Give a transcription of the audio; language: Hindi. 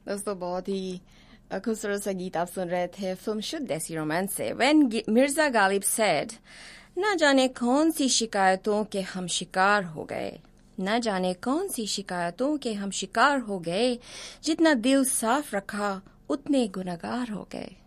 दोस्तों, बहुत ही खूबसूरत सा गीत आप सुन रहे थे फिल्म शुद्ध देसी रोमांस से। व्हेन मिर्जा गालिब सेड, न जाने कौन सी शिकायतों के हम शिकार हो गए, न जाने कौन सी शिकायतों के हम शिकार हो गए, जितना दिल साफ रखा उतने गुनहगार हो गए।